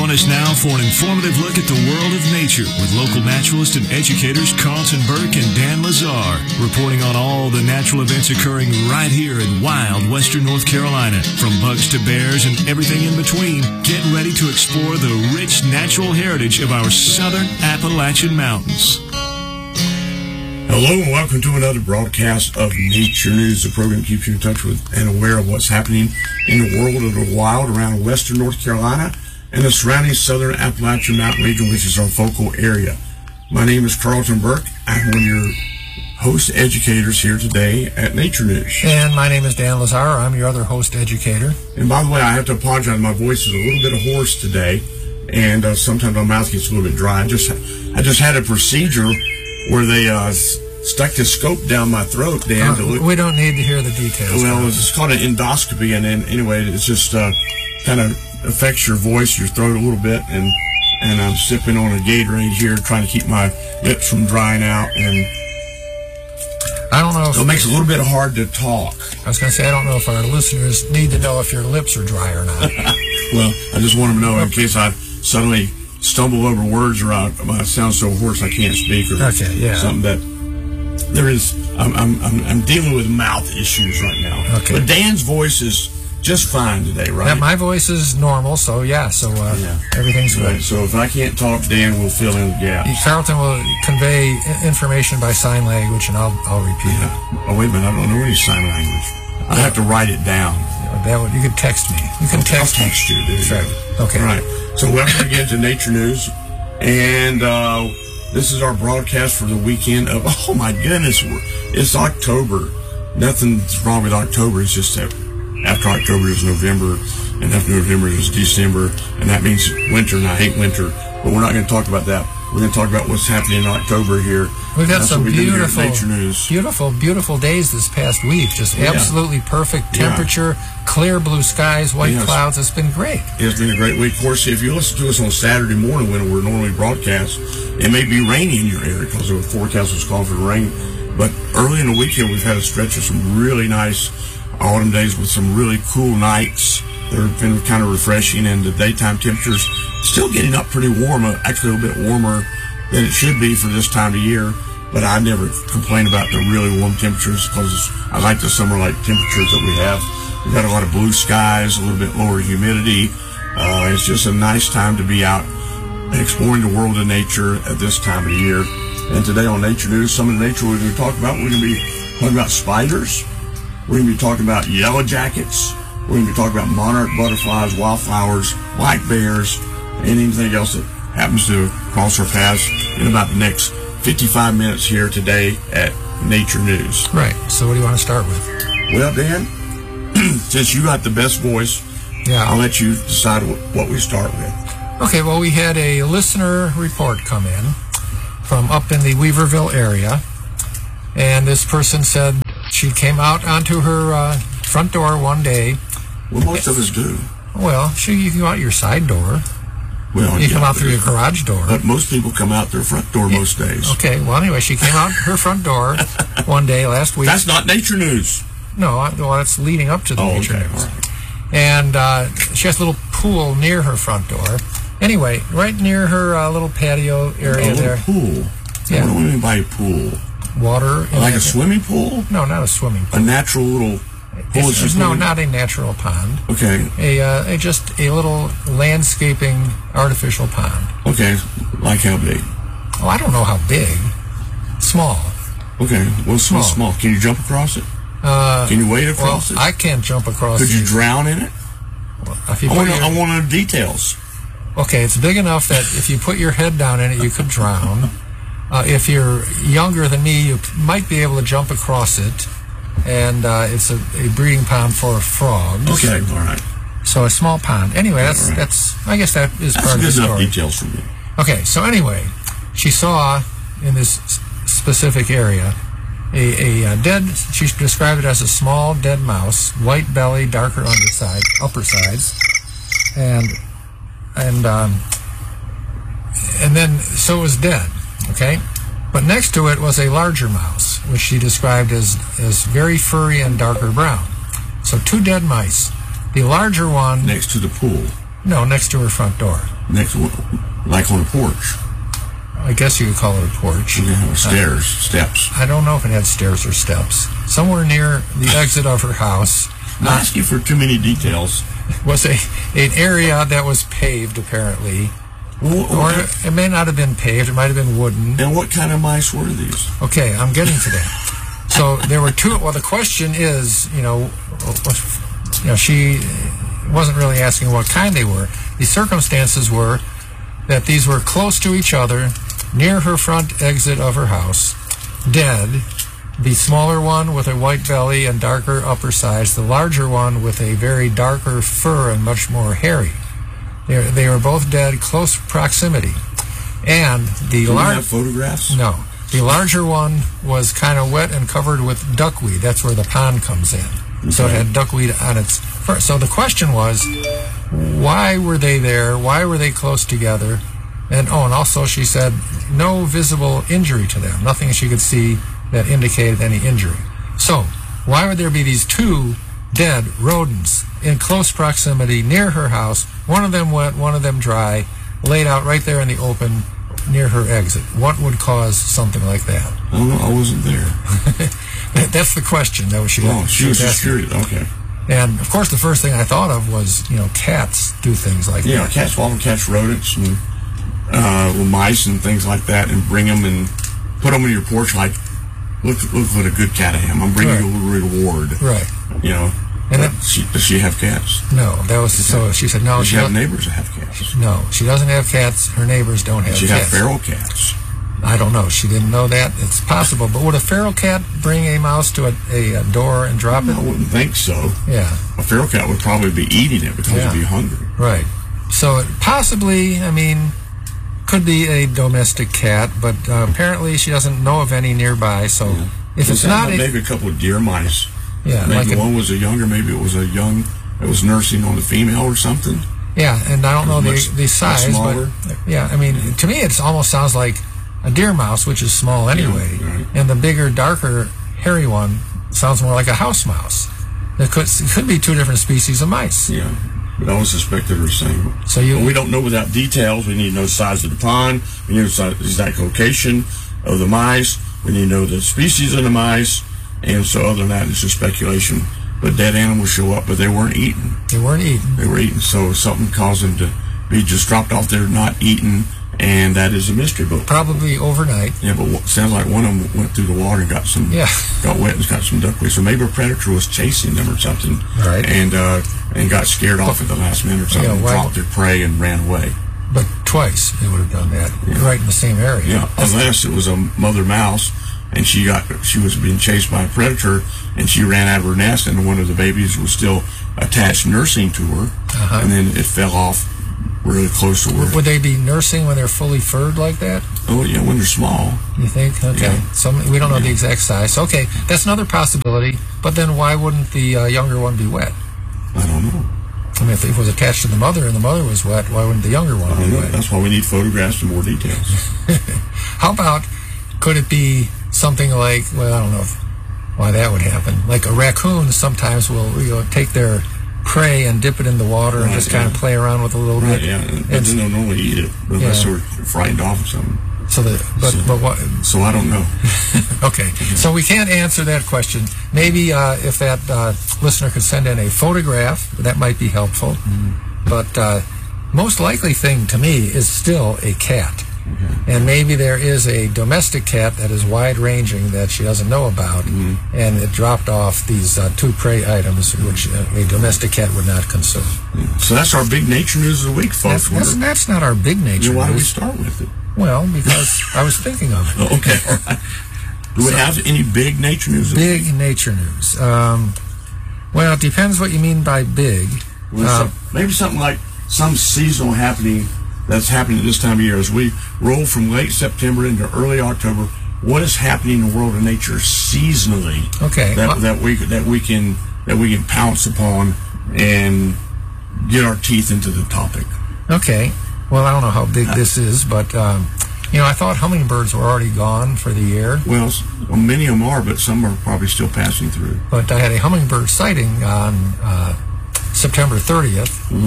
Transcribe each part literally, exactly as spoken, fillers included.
Join us now for an informative look at the world of nature with local naturalists and educators Carlton Burke and Dan Lazar, reporting on all the natural events occurring right here in wild western North Carolina. From bugs to bears and everything in between, get ready to explore the rich natural heritage of our southern Appalachian mountains. Hello and welcome to another broadcast of Nature News. The program keeps you in touch with and aware of what's happening in the world of the wild around western North Carolina and the surrounding southern Appalachian Mountain region, which is our focal area. My name is Carlton Burke. I'm one of your host educators here today at Nature News. And my name is Dan Lazar. I'm your other host educator. And by the way, I have to apologize. My voice is a little bit hoarse today, and uh, sometimes my mouth gets a little bit dry. I just, I just had a procedure where they uh, stuck the scope down my throat, Dan. Uh, to look. We don't need to hear the details. Well, it's called an endoscopy, and then anyway, it's just uh, kind of affects your voice, your throat a little bit, and and I'm sipping on a Gatorade here, trying to keep my lips from drying out, and I don't know. If so it makes it a little bit hard to talk. I was going to say, I don't know if our listeners need to know if your lips are dry or not. Well, I just want them to know in case I suddenly stumble over words or I, I sound so hoarse I can't speak, or okay, yeah. something that. There is, I'm, I'm, I'm, I'm dealing with mouth issues right now. Okay. But Dan's voice is just fine today, right? Yeah, my voice is normal, so yeah, so uh, yeah. everything's Right. good. So if I can't talk, Dan will fill in the gaps. Carlton will convey information by sign language, and I'll I'll repeat Yeah. it. Oh, wait a minute, I don't know any sign language. I have to write it down. Yeah, that would, you can text me. You can I'll text me. text you. There you Right. go. Okay. All right. So welcome again to Nature News, and uh, this is our broadcast for the weekend of, oh my goodness, it's October. Nothing's wrong with October. It's just that after October is November, and after November is December, and that means winter, and I hate winter. But we're not going to talk about that. We're going to talk about what's happening in October here. We've got That's some what we do here at beautiful, Nature News. beautiful, beautiful days this past week. Just Yeah. absolutely perfect Yeah. temperature, clear blue skies, white Yes. clouds. It's been great. It's been a great week. Of course, if you listen to us on Saturday morning when we're normally broadcast, it may be rainy in your area because the forecast was calling for rain. But early in the weekend, we've had a stretch of some really nice autumn days with some really cool nights. They've been kind of refreshing, and the daytime temperatures still getting up pretty warm, uh, actually a little bit warmer than it should be for this time of year. But I never complain about the really warm temperatures because I like the summer-like temperatures that we have. We've got a lot of blue skies, a little bit lower humidity. Uh, it's just a nice time to be out exploring the world of nature at this time of the year. And today on Nature News, some of the nature we're going to talk about, we're going to be talking about spiders. We're going to be talking about yellow jackets. We're going to be talking about monarch butterflies, wildflowers, white bears, and anything else that happens to cross our paths in about the next fifty-five minutes here today at Nature News. Right. So what do you want to start with? Well, Dan, since you got the best voice, Yeah. I'll let you decide what, what we start with. Okay, well, we had a listener report come in from up in the Weaverville area, and this person said she came out onto her uh, front door one day. Well, most of us do. Well, she, you can go out your side door. Well, You yeah, come out through but- your garage door. But most people come out their front door most days. Okay, well, anyway, she came out her front door one day last week. That's not Nature News. No, I- well, that's leading up to the Oh, nature okay, news. all right. And uh, she has a little pool near her front door. Anyway, right near her uh, little patio area A little there. pool. Yeah. What do we mean by a pool? Water. in Like a it. swimming pool? No, not a swimming A pool. natural little pool? It's, no, not a natural pond. Okay, A, uh, a just a little landscaping artificial pond. okay. Like how big? Oh, I don't know how big. Small. Okay, well, small. Small. small. Can you jump across it? Uh, Can you wade well, across it? I can't jump across. Could you the- drown in it? if you I put want to your- I want to know details. Okay, it's big enough that if you put your head down in it, you could drown. Uh, if you're younger than me, you might be able to jump across it. And uh, it's a, a breeding pond for frogs. Okay, all right. So a small pond. Anyway, that's All right. that's. I guess that is That's part of the good enough story. details for me. Okay, so anyway, she saw in this s- specific area a, a, uh dead. She described it as a small dead mouse, white belly, darker underside, upper sides, and and um, and then so it was dead. Okay, but next to it was a larger mouse, which she described as as very furry and darker brown. So two dead mice. The larger one, Next to the pool. No, next to her front door. Next, like on a porch. I guess you could call it a porch. Yeah, stairs, uh, steps. I don't know if it had stairs or steps. Somewhere near the exit of her house. Not asking for too many details. Was a an area that was paved, apparently. Well, or okay. it may not have been paved. It might have been wooden. And what kind of mice were these? Okay, I'm getting to that. So there were two. Well, the question is, you know, you know, she wasn't really asking what kind they were. The circumstances were that these were close to each other, near her front exit of her house, dead. The smaller one with a white belly and darker upper sides, the larger one with a very darker fur and much more hairy. They they were both dead, close proximity. And the Do you large have photographs? No. The larger one was kind of wet and covered with duckweed. That's where the pond comes in. Okay. So it had duckweed on its fur. So the question was, why were they there? Why were they close together? And oh, and also she said no visible injury to them. Nothing she could see that indicated any injury. So, why would there be these two dead rodents in close proximity near her house, one of them wet, one of them dry, laid out right there in the open near her exit? What would cause something like that? I don't know. I wasn't there. That's the question. That was she. Oh, she, she was just asking. curious. Okay. And, of course, the first thing I thought of was, you know, cats do things like yeah, that. Yeah, cats often catch rodents and uh, mice and things like that and bring them and put them on your porch like, Look, look what a good cat I am. I'm bringing right. you a reward. Right. You know. And that, she, does she have cats? No. That was so. She said no. Does she she have neighbors that have cats? No, she doesn't have cats. Her neighbors don't have does she cats. She have feral cats. I don't know. She didn't know that. It's possible. But would a feral cat bring a mouse to a, a, a door and drop it? I wouldn't think so. Yeah. A feral cat would probably be eating it because yeah. it'd be hungry. Right. So it possibly, I mean, could be a domestic cat, but uh, apparently she doesn't know of any nearby. So. Yeah. If it's not a, maybe a couple of deer mice. Yeah, maybe like one a, was a younger, maybe it was a young that was nursing on the female or something. Yeah, and I don't know much, the the size, but yeah, I mean, to me, it almost sounds like a deer mouse, which is small anyway, yeah, right. and the bigger, darker, hairy one sounds more like a house mouse. There could it could be two different species of mice. Yeah, but I would suspect they're the same. So you, but we don't know without details. We need to know the size of the pond. We need to know the exact location of the mice. We need to know the species of the mice. And so other than that, it's just speculation. But dead animals show up, but they weren't eaten. They weren't eaten. They were eaten. So something caused them to be just dropped off there, not eaten, and that is a mystery. But probably overnight. Yeah, but it sounds like one of them went through the water and got some, yeah. got wet and got some duckweed. So maybe a predator was chasing them or something, right? And uh, and got scared off at the last minute or something, yeah, and dropped their prey and ran away. But twice they would have done that, yeah. right in the same area. Yeah, unless it was a mother mouse. And she got she was being chased by a predator, and she ran out of her nest, and one of the babies was still attached nursing to her, uh-huh. and then it fell off really close to her. Would they be nursing when they're fully furred like that? Oh yeah, when they're small. You think? Okay. Yeah. So we don't know yeah. the exact size. Okay, that's another possibility. But then why wouldn't the uh, younger one be wet? I don't know. I mean, if it was attached to the mother and the mother was wet, why wouldn't the younger one I don't be know. wet? That's why we need photographs and more details. How about, could it be something like, well, I don't know if, why that would happen. Like a raccoon sometimes will, you know, take their prey and dip it in the water right, and just yeah. kind of play around with it a little right, bit. Yeah, but and, then they'll normally eat it unless yeah. they're frightened off or something. So, the, but, so, but what? So I don't know. Okay, yeah. So we can't answer that question. Maybe uh, if that uh, listener could send in a photograph, that might be helpful. Mm-hmm. But uh, most likely thing to me is still a cat. Mm-hmm. And maybe there is a domestic cat that is wide-ranging that she doesn't know about, mm-hmm. and it dropped off these uh, two prey items which uh, a domestic cat would not consume. Yeah. So that's our big nature news of the week, folks. That's, that's, that's not our big nature yeah, why news. Why do we start with it? Well, because I was thinking of it. Okay. All right. Do we so, have any big nature news? Big week? nature news. Um, well, it depends what you mean by big. Well, uh, so maybe something like some seasonal happening that's happening at this time of year. As we roll from late September into early October, what is happening in the world of nature seasonally? Okay, that well, that we that we can that we can pounce upon and get our teeth into the topic. Okay. Well, I don't know how big this is, but um, you know, I thought hummingbirds were already gone for the year. Well, well, many of them are, but some are probably still passing through. But I had a hummingbird sighting on uh, September thirtieth. Mm-hmm.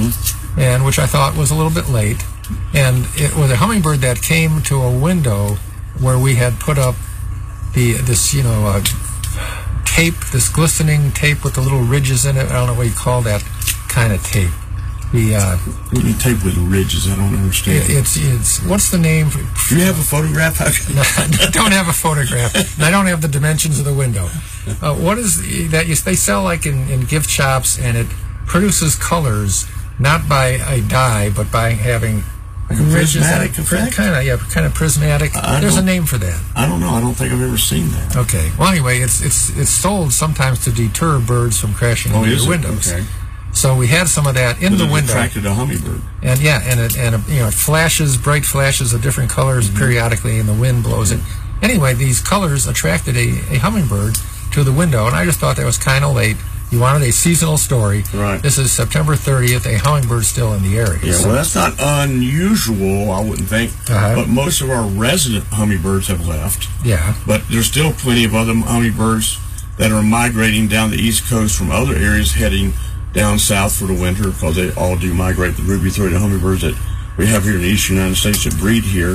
and which I thought was a little bit late. And it was a hummingbird that came to a window where we had put up the this, you know, uh, tape, this glistening tape with the little ridges in it. I don't know what you call that kind of tape. The uh, you tape with ridges. I don't understand. It, it's it's what's the name? For, Do you have a photograph? No, I don't have a photograph, and I don't have the dimensions of the window. Uh, what is the, that? You, they sell like in, in gift shops, and it produces colors not by a dye, but by having like a prismatic effect. Kind of, yeah, kind of prismatic. I There's a name for that. I don't know. I don't think I've ever seen that. Okay. Well, anyway, it's it's it's sold sometimes to deter birds from crashing oh, into your windows. Okay. So we had some of that in But the it window. attracted a hummingbird. And yeah, and it, and it, you know, it flashes, bright flashes of different colors mm-hmm. periodically, and the wind blows it. Anyway, these colors attracted a, a hummingbird to the window, and I just thought that was kind of late. You wanted a seasonal story. Right. This is September thirtieth. A hummingbird's still in the area. Yeah, so. well, that's not unusual, I wouldn't think. Uh-huh. But most of our resident hummingbirds have left. Yeah. But there's still plenty of other hummingbirds that are migrating down the East Coast from other areas heading down south for the winter, because they all do migrate. The ruby-throated hummingbirds that we have here in the eastern United States that breed here.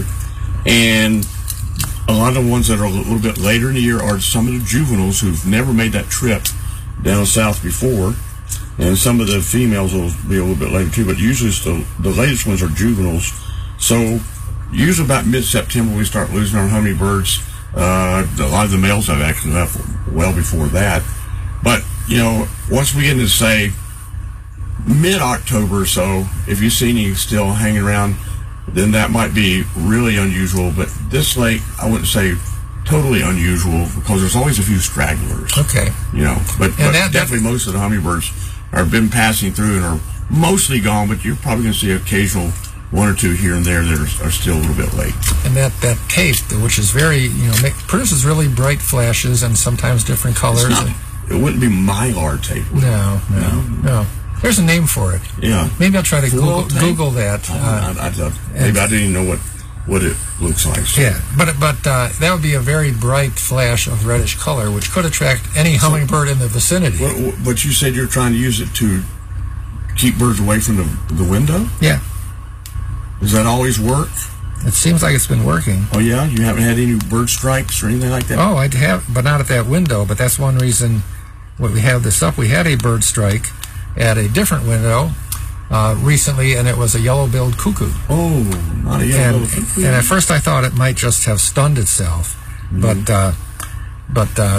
And a lot of the ones that are a little bit later in the year are some of the juveniles who've never made that trip down south before. And some of the females will be a little bit later too, but usually it's the, the latest ones are juveniles. So usually about mid-September we start losing our hummingbirds. Uh, a lot of the males have actually left well before that. But, you know, once we get into, say, mid-October or so, if you see any still hanging around, then that might be really unusual. But this late, I wouldn't say totally unusual, because there's always a few stragglers. Okay. You know, but, but that, definitely that, most of the hummingbirds have been passing through and are mostly gone, but you're probably going to see occasional one or two here and there that are, are still a little bit late. And that, that tape, which is very, you know, make, produces really bright flashes and sometimes different colors. It's not, it wouldn't be mylar tape. No, no, no, no. There's a name for it. Yeah. Maybe I'll try to Google, tape? Google that. Oh, uh, I, I, I, maybe I didn't even know what, what it looks like. So. Yeah, but but uh, that would be a very bright flash of reddish color, which could attract any hummingbird so, in the vicinity. What, what you said you're trying to use it to keep birds away from the, the window? Yeah. Does that always work? It seems like it's been working. Oh, yeah? You haven't had any bird strikes or anything like that? Oh, I have, but not at that window. But that's one reason when we have this up. We had a bird strike at a different window uh, recently, and it was a yellow-billed cuckoo. Oh, not a yellow-billed cuckoo. And at first I thought it might just have stunned itself, mm-hmm. but uh, but uh,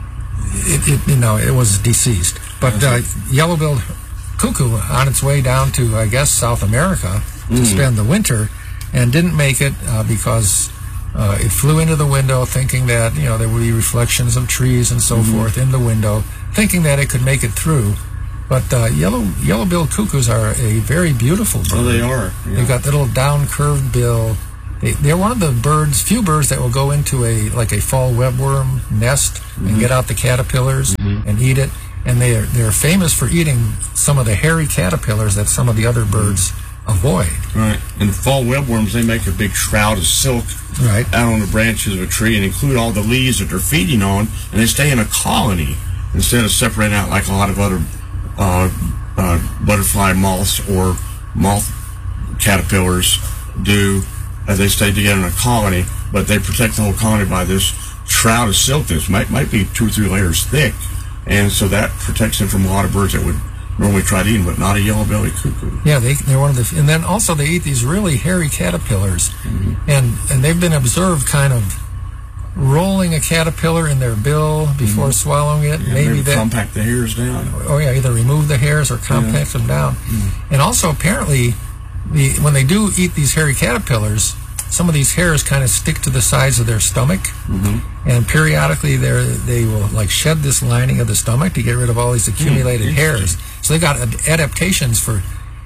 it, it, you know, it was deceased. But uh, yellow-billed cuckoo on its way down to, I guess, South America to mm. spend the winter, and didn't make it uh, because uh, it flew into the window thinking that, you know, there would be reflections of trees and so mm-hmm. forth in the window, thinking that it could make it through. But uh, yellow yellow-billed cuckoos are a very beautiful bird. Oh, they are. Yeah. They've got the little down-curved bill. They, they're one of the birds, few birds that will go into a like a fall webworm nest mm-hmm. and get out the caterpillars mm-hmm. and eat it. And they are, they're famous for eating some of the hairy caterpillars that some of the other birds avoid. Right. And fall webworms, they make a big shroud of silk right. out on the branches of a tree and include all the leaves that they're feeding on, and they stay in a colony instead of separating out like a lot of other uh, uh, butterfly moths or moth caterpillars do. As they stay together in a colony, but they protect the whole colony by this shroud of silk that might, might be two or three layers thick, and so that protects them from a lot of birds that would normally try to eat them, but not a yellow-bellied cuckoo. Yeah, they, they're one of the, and then also they eat these really hairy caterpillars, mm-hmm. and and they've been observed kind of rolling a caterpillar in their bill before mm-hmm. swallowing it. Yeah, maybe that compact the hairs down. Oh yeah, either remove the hairs or compact yeah. them down. Mm-hmm. And also apparently, the when they do eat these hairy caterpillars, some of these hairs kind of stick to the sides of their stomach, mm-hmm. and periodically they they will like shed this lining of the stomach to get rid of all these accumulated mm, hairs. So they got ad- adaptations for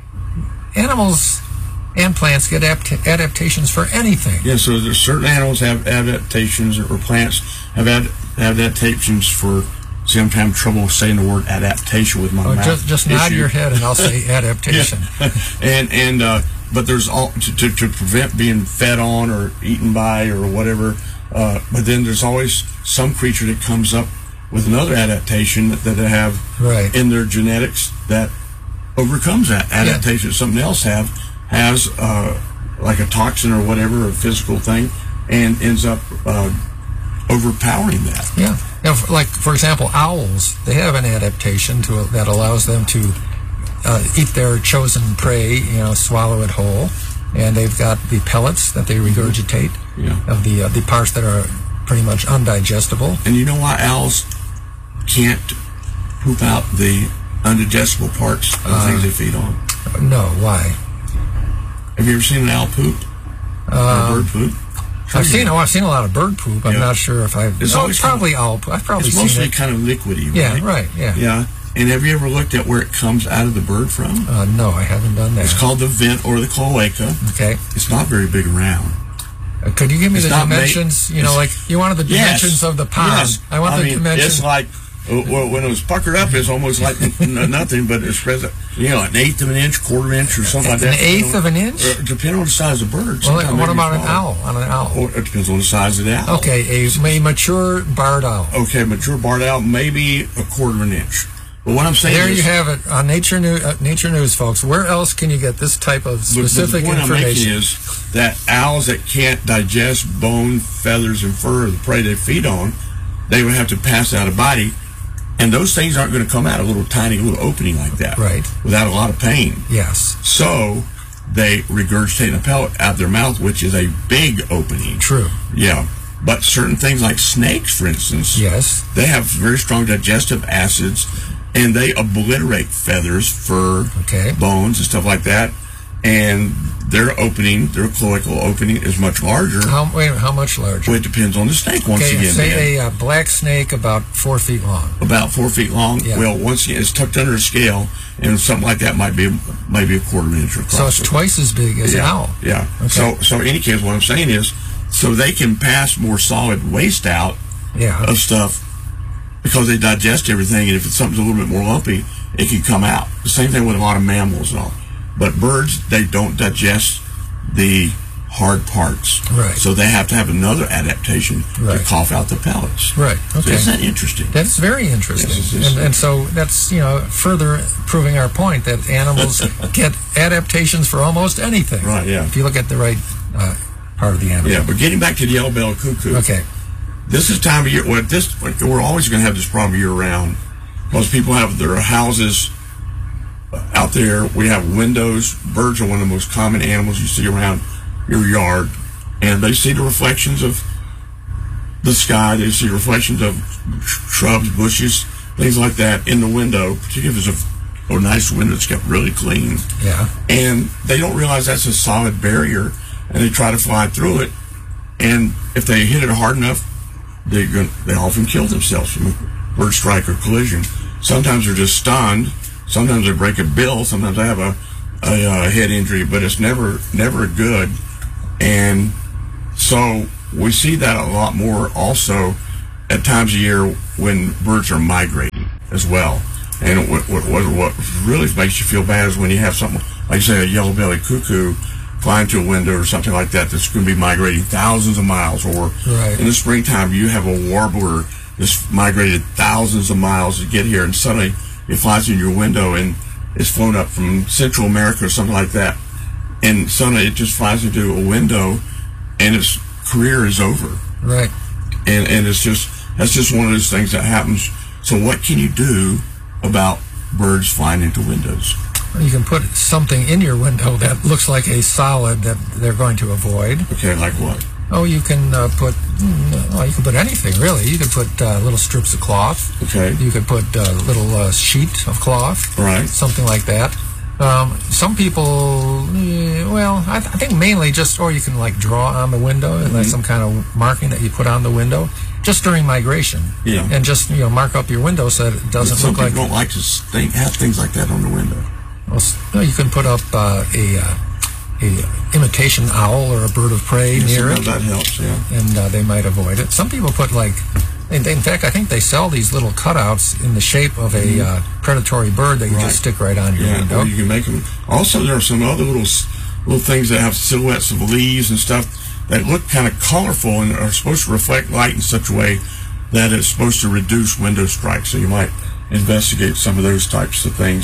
animals and plants get adapt- adaptations for anything. Yeah, so there's certain animals have adaptations, or plants have ad- adaptations for. See, I'm having trouble saying the word adaptation with my oh, mouth. Just, just nod your head and I'll say adaptation. and and uh, but there's all to, to, to prevent being fed on or eaten by or whatever. Uh, but then there's always some creature that comes up with another adaptation that, that they have right. in their genetics that overcomes that adaptation. Yeah. Something else have has uh, like a toxin or whatever, a physical thing, and ends up uh, overpowering that. Yeah. Now, like for example, owls, they have an adaptation to a, that allows them to uh, eat their chosen prey, you know, swallow it whole, and they've got the pellets that they regurgitate yeah. of the uh, the parts that are pretty much undigestible. And you know why owls can't poop out the undigestible parts of the uh, things they feed on? No, why? Have you ever seen an owl poop? Uh, or bird poop? Sure I've seen. Oh, I've seen a lot of bird poop. I'm yeah. not sure if I've. It's oh, always probably kind of, owl poop. I've probably it's seen mostly it. kind of liquidy, right? Yeah, right. Yeah. Yeah. And have you ever looked at where it comes out of the bird from? Uh, no, I haven't done that. It's called the vent or the cloaca. Okay. It's not very big around. Uh, could you give me it's the dimensions? Made, you know, like you wanted the dimensions yes, of the pond. Yes. I want I the mean, dimensions. It's like well, when it was puckered up, it's almost like nothing, but it's you know an eighth of an inch, quarter inch, or something like that. An eighth of an inch? Or, depending on the size of the bird. Well, what about an owl? On an owl? Or it depends on the size of the owl. Okay, a, a mature barred owl. Okay, mature barred owl, maybe a quarter of an inch. But what I'm saying there is, you have it on Nature News, uh, Nature News, folks. Where else can you get this type of specific the point information? I'm making is that owls that can't digest bone, feathers, and fur of the prey they feed on, they would have to pass out a body, and those things aren't going to come out a little tiny little opening like that, right? Without a lot of pain. Yes. So they regurgitate a pellet out of their mouth, which is a big opening. True. Yeah. But certain things like snakes, for instance, yes, they have very strong digestive acids. And they obliterate feathers, fur, okay. bones, and stuff like that. And their opening, their cloacal opening, is much larger. How, wait, how much larger? Well, it depends on the snake, once okay, again. Say a uh, black snake about four feet long. About four feet long? Yeah. Well, once again, it's tucked under a scale, and something like that might be maybe a quarter of an inch across. So it's twice as big as yeah. an owl. Yeah. Okay. So, so in any case, what I'm saying is, so they can pass more solid waste out yeah. of stuff, because they digest everything, and if it's something a little bit more lumpy, it can come out. The same thing with a lot of mammals and all. But birds, they don't digest the hard parts. Right. So they have to have another adaptation right. to cough out the pellets. Right. Okay. So isn't that interesting? That's very interesting. Yes, it is. and, and so that's, you know, further proving our point that animals get adaptations for almost anything. Right, yeah. If you look at the right uh, part of the animal. Yeah, but getting back to the yellow-bellied cuckoo. Okay. This is time of year. Well, this we're always going to have this problem year round, because people have their houses out there. We have windows. Birds are one of the most common animals you see around your yard, and they see the reflections of the sky. They see reflections of shrubs, bushes, things like that in the window. Particularly if there's a, a nice window that's kept really clean. Yeah. And they don't realize that's a solid barrier, and they try to fly through it. And if they hit it hard enough, They they often kill themselves from a bird strike or collision. Sometimes they're just stunned. Sometimes they break a bill. Sometimes they have a, a, a head injury, but it's never never good. And so we see that a lot more also at times of year when birds are migrating as well. And what, what, what really makes you feel bad is when you have something like, say, a yellow-bellied cuckoo flying to a window or something like that that's going to be migrating thousands of miles, or right. in the springtime you have a warbler that's migrated thousands of miles to get here, and suddenly it flies in your window and it's flown up from Central America or something like that, and suddenly it just flies into a window and its career is over. Right. And and it's just that's just one of those things that happens. So what can you do about birds flying into windows? You can put something in your window that looks like a solid that they're going to avoid. Okay, like what? Oh, you can uh, put, well, you can put anything, really. You can put uh, little strips of cloth. Okay. You could put a uh, little uh, sheet of cloth. Right. Something like that. Um, some people, eh, well, I, th- I think mainly just, or you can like draw on the window, and mm-hmm. that's some kind of marking that you put on the window, just during migration. Yeah. And just, you know, mark up your window so that it doesn't some look like... Some people don't like to think, have things like that on the window. Well, no, you can put up uh, a... Uh, a imitation owl or a bird of prey yes, near it. That helps, yeah. And uh, they might avoid it. Some people put like, in, in fact, I think they sell these little cutouts in the shape of a mm-hmm. uh, predatory bird that you right. just stick right on your yeah, window. Or you can make them. Also, there are some other little little things that have silhouettes of leaves and stuff that look kind of colorful and are supposed to reflect light in such a way that it's supposed to reduce window strikes. So you might investigate some of those types of things.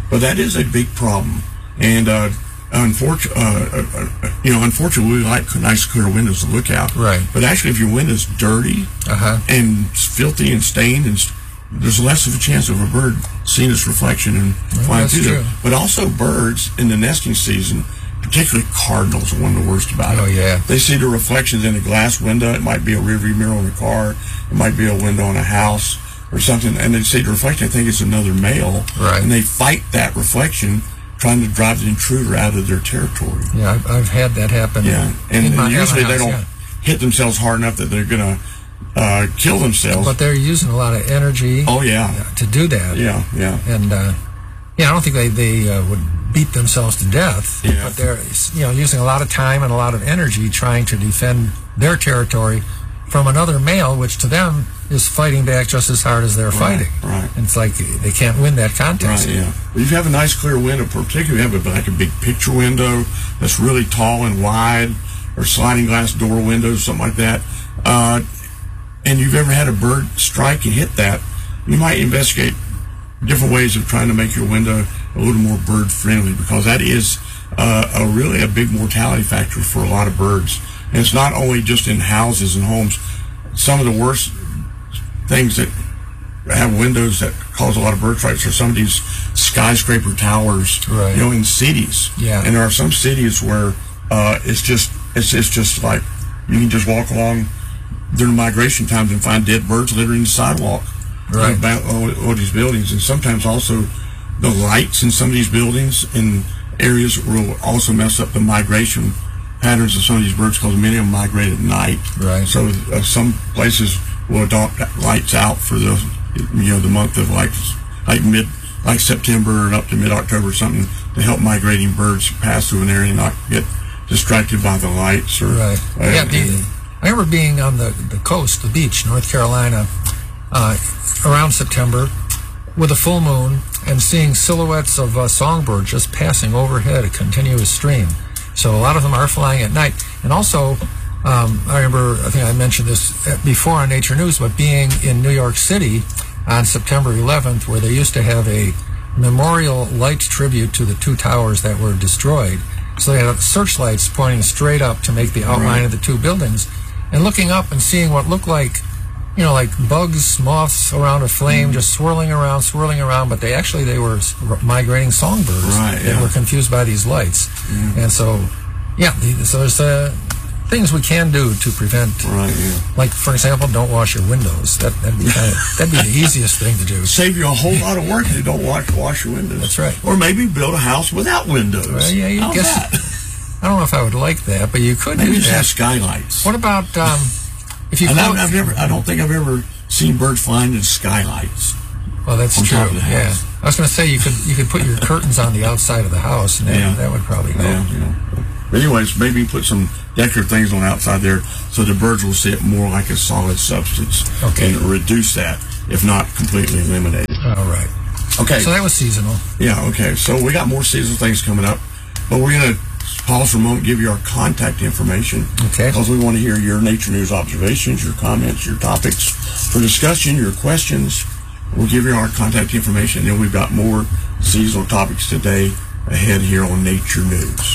But that is a big problem. And uh, unfortunately, uh, uh, you know, unfortunately, we like nice clear windows to look out. Right. But actually, if your window's dirty uh-huh. and filthy and stained, and st- there's less of a chance of a bird seeing its reflection and well, flying that's through true. there. But also birds in the nesting season, particularly cardinals, are one of the worst about it. Oh, yeah. They see the reflections in a glass window. It might be a rearview mirror on a car. It might be a window on a house or something. And they see the reflection. They think it's another male. Right. And they fight that reflection, trying to drive the intruder out of their territory. Yeah, I've, I've had that happen. Yeah. And, in my, and usually they house, don't yeah. hit themselves hard enough that they're going to uh, kill themselves. But they're using a lot of energy oh, yeah. to do that. Yeah, yeah. And, uh, yeah, I don't think they, they uh, would beat themselves to death, yeah. but they're, you know, using a lot of time and a lot of energy trying to defend their territory from another male, which to them is fighting back just as hard as they're right, fighting. Right. And it's like they can't win that contest. Right, yeah. Well, if you have a nice clear window, particularly if you have a, like a big picture window that's really tall and wide, or sliding glass door windows, something like that, uh, and you've ever had a bird strike and hit that, you might investigate different ways of trying to make your window a little more bird friendly, because that is uh, a really a big mortality factor for a lot of birds. And it's not only just in houses and homes. Some of the worst things that have windows that cause a lot of bird strikes are some of these skyscraper towers, right. you know, in cities. Yeah. And there are some cities where uh, it's just it's it's just like you can just walk along during migration times and find dead birds littering the sidewalk. Right. About all, all these buildings, and sometimes also the lights in some of these buildings in areas will also mess up the migration patterns of some of these birds, because many of them migrate at night. Right. So uh, some places will adopt lights out for the you know the month of like like mid like September and up to mid October or something, to help migrating birds pass through an area and not get distracted by the lights. Or right. Uh, yeah. The, I remember being on the the coast, the beach, North Carolina, uh, around September, with a full moon, and seeing silhouettes of uh, songbirds just passing overhead a continuous stream. So a lot of them are flying at night. And also, um, I remember, I think I mentioned this before on Nature News, but being in New York City on September eleventh, where they used to have a memorial light tribute to the two towers that were destroyed. So they had searchlights pointing straight up to make the outline right. of the two buildings. And looking up and seeing what looked like, you know, like bugs, moths around a flame, mm. just swirling around, swirling around, but they actually, they were migrating songbirds right, that yeah. were confused by these lights. Mm. And so, yeah, so there's uh, things we can do to prevent, right, yeah. like, for example, don't wash your windows. That, that'd, be kind of, that'd be the easiest thing to do. Save you a whole lot of work if you don't wash, wash your windows. That's right. Or maybe build a house without windows. Well, yeah, you How's guess. that? I don't know if I would like that, but you could maybe do just that. have skylights. What about um, if you? And clo- I've, I've never. I don't think I've ever seen birds flying in skylights. Well, that's on true. top of the Yeah, house. I was going to say you could you could put your curtains on the outside of the house, and that, Yeah. that would probably help. Yeah, yeah. But anyways, maybe put some decorative things on the outside there, so the birds will see it more like a solid substance. Okay. And reduce that, if not completely eliminate it. All right. Okay. So that was seasonal. Yeah. Okay. So we got more seasonal things coming up, but we're gonna pause for a moment, give you our contact information. Okay. Because we want to hear your Nature News observations, your comments, your topics for discussion, your questions. We'll give you our contact information, and then we've got more seasonal topics today ahead here on Nature News.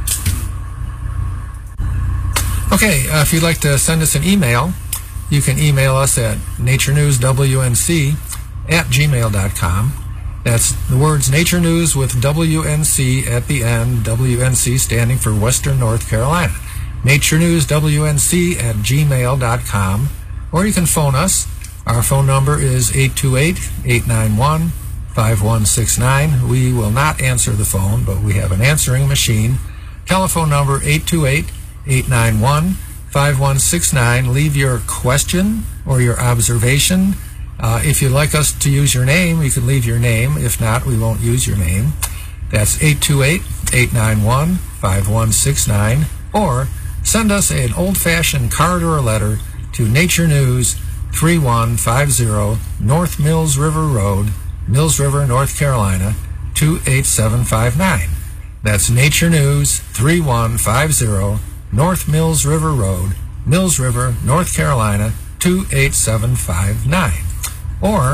Okay, uh, if you'd like to send us an email, you can email us at naturenewswnc at gmail dot com. That's the words Nature News with W N C at the end, W N C standing for Western North Carolina. Nature News W N C at gmail dot com. Or you can phone us. Our phone number is eight two eight, eight nine one, five one six nine. We will not answer the phone, but we have an answering machine. Telephone number eight two eight, eight nine one, five one six nine. Leave your question or your observation. Uh, if you'd like us to use your name, you can leave your name. If not, we won't use your name. That's eight two eight, eight nine one, five one six nine. Or send us an old-fashioned card or a letter to Nature News, three one five zero North Mills River Road, Mills River, North Carolina, two eight seven five nine. That's Nature News, three one five zero North Mills River Road, Mills River, North Carolina, two eight seven five nine. Or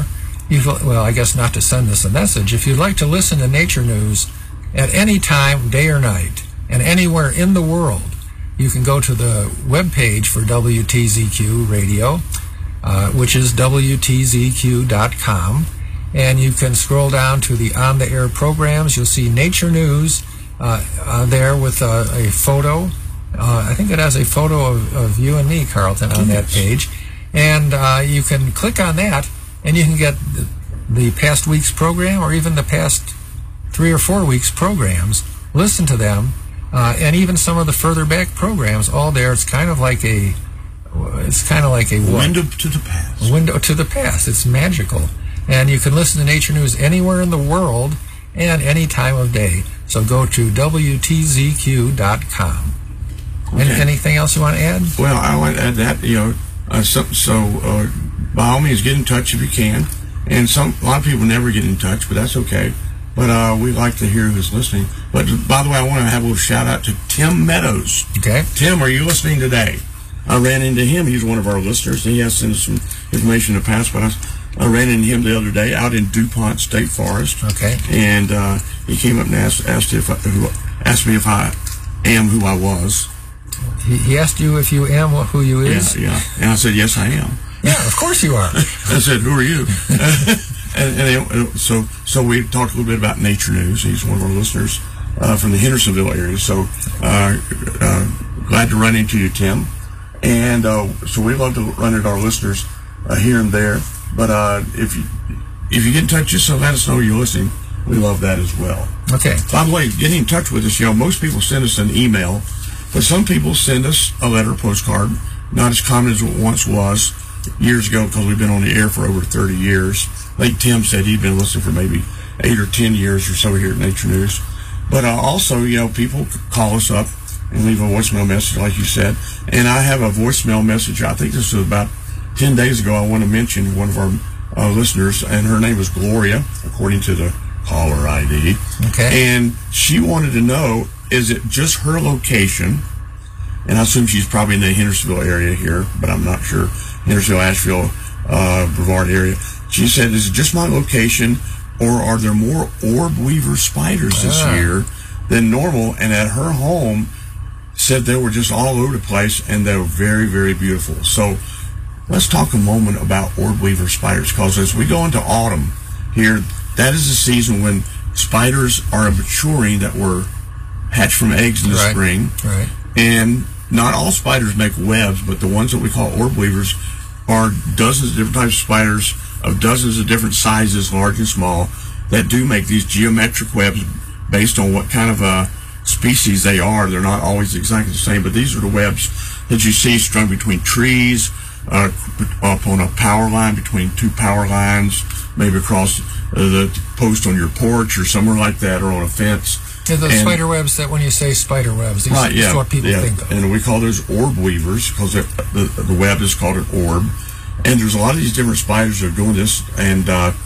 you've, well, I guess not to send us a message. If you'd like to listen to nature news at any time, day or night, and anywhere in the world, you can go to the webpage for W T Z Q Radio, uh, which is W T Z Q dot com, and you can scroll down to the on-the-air programs. You'll see nature news uh, uh, there with uh, a photo. Uh, I think it has a photo of, of you and me, Carlton, on that page. And uh, you can click on that, and you can get the, the past week's program or even the past three or four weeks' programs, listen to them, uh, and even some of the further back programs, all there. It's kind of like a, it's kind of like a what? Window to the past. A window to the past. It's magical. And you can listen to nature news anywhere in the world and any time of day. So go to W T Z Q dot com. Okay. Any, anything else you want to add? Well, I want to add that, you know, uh, so, so uh, by all means, get in touch if you can. And some a lot of people never get in touch, but that's okay. But uh, we like to hear who's listening. But by the way, I want to have a little shout out to Tim Meadows. Okay. Tim, are you listening today? I ran into him. He's one of our listeners. He has sent us some information in the past, but I, I ran into him the other day out in DuPont State Forest. Okay. And uh, he came up and asked asked if I, who, asked me if I am who I was. He, he asked you if you am who you is? Yeah, yeah. And I said, yes, I am. Yeah, of course you are. I said, who are you? and and it, so so we talked a little bit about nature news. He's one of our listeners uh, from the Hendersonville area. So uh, uh, glad to run into you, Tim. And uh, so we love to run into our listeners uh, here and there. But uh, if you if you get in touch, just so let us know you're listening. We love that as well. Okay. By the way, getting in touch with us, you know, most people send us an email, but some people send us a letter, a postcard. Not as common as it once was years ago, because we've been on the air for over thirty years. Like Tim said, he'd been listening for maybe eight or ten years or so here at Nature News. But uh, also, you know, people call us up and leave a voicemail message, like you said. And I have a voicemail message. I think this was about ten days ago. I want to mention one of our uh, listeners, and her name was Gloria, according to the caller I D. Okay. And she wanted to know, is it just her location? And I assume she's probably in the Hendersonville area here, but I'm not sure. Hendersonville, Asheville, uh, Brevard area. She said, is it just my location, or are there more orb weaver spiders this ah. year than normal? And at her home, said they were just all over the place, and they were very, very beautiful. So let's talk a moment about orb weaver spiders, because as we go into autumn here, that is the season when spiders are maturing that were hatched from eggs in the right. spring. Right. And not all spiders make webs, but the ones that we call orb weavers are dozens of different types of spiders of dozens of different sizes, large and small, that do make these geometric webs based on what kind of a species they are. They're not always exactly the same, but these are the webs that you see strung between trees, uh, up on a power line, between two power lines, maybe across uh, the post on your porch or somewhere like that, or on a fence. Yeah, the and, spider webs, that when you say spider webs, these right, yeah, is what people yeah. think of. And we call those orb weavers, because the, the web is called an orb. And there's a lot of these different spiders that are doing this, and uh,